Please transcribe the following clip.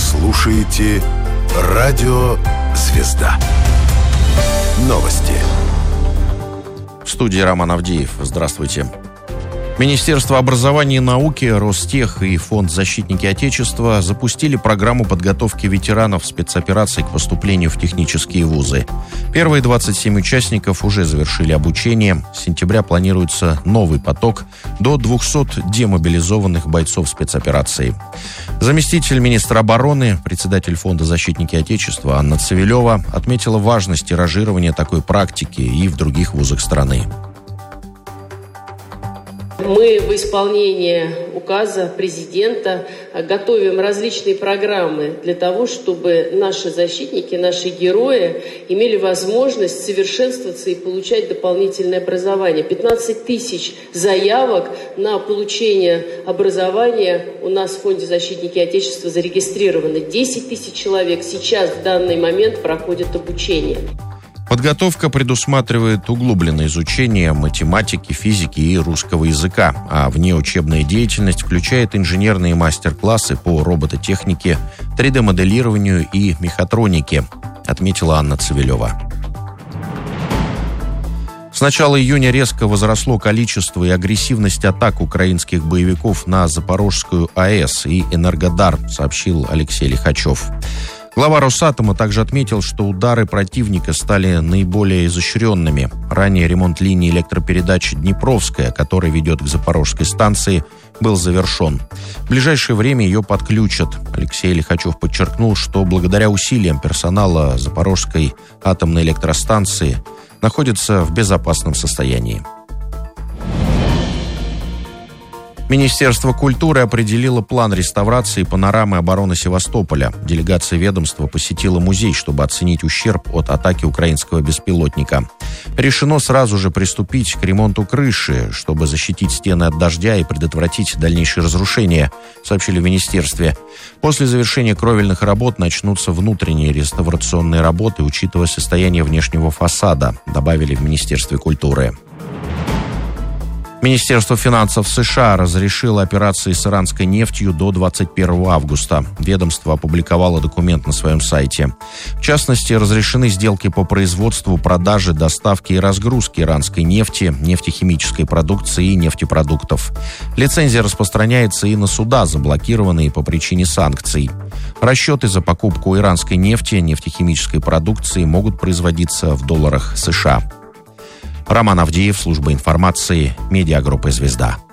слушаете Радио Звезда. Новости. В студии Роман Авдеев. Здравствуйте. Министерство образования и науки, Ростех и Фонд «Защитники Отечества» запустили программу подготовки ветеранов спецопераций к поступлению в технические вузы. Первые 27 участников уже завершили обучение. С сентября планируется новый поток до 200 демобилизованных бойцов спецоперации. Заместитель министра обороны, председатель Фонда «Защитники Отечества» Анна Цивилева отметила важность тиражирования такой практики и в других вузах страны. Мы в исполнении указа президента готовим различные программы для того, чтобы наши защитники, наши герои имели возможность совершенствоваться и получать дополнительное образование. 15 тысяч заявок на получение образования у нас в Фонде «Защитники Отечества» зарегистрировано. 10 тысяч человек сейчас в данный момент проходят обучение. Подготовка предусматривает углубленное изучение математики, физики и русского языка, а внеучебная деятельность включает инженерные мастер-классы по робототехнике, 3D-моделированию и мехатронике, отметила Анна Цивилева. С начала июня резко возросло количество и агрессивность атак украинских боевиков на Запорожскую АЭС и Энергодар, сообщил Алексей Лихачев. Глава Росатома также отметил, что удары противника стали наиболее изощренными. Ранее ремонт линии электропередач «Днепровская», который ведет к Запорожской станции, был завершен. В ближайшее время ее подключат. Алексей Лихачев подчеркнул, что благодаря усилиям персонала Запорожской атомной электростанции находится в безопасном состоянии. Министерство культуры определило план реставрации панорамы обороны Севастополя. Делегация ведомства посетила музей, чтобы оценить ущерб от атаки украинского беспилотника. Решено сразу же приступить к ремонту крыши, чтобы защитить стены от дождя и предотвратить дальнейшие разрушения, сообщили в министерстве. После завершения кровельных работ начнутся внутренние реставрационные работы, учитывая состояние внешнего фасада, добавили в Министерстве культуры. Министерство финансов США разрешило операции с иранской нефтью до 21 августа. Ведомство опубликовало документ на своем сайте. В частности, разрешены сделки по производству, продаже, доставке и разгрузке иранской нефти, нефтехимической продукции и нефтепродуктов. Лицензия распространяется и на суда, заблокированные по причине санкций. Расчеты за покупку иранской нефти, нефтехимической продукции могут производиться в долларах США. Роман Авдеев, служба информации, медиагруппы «Звезда».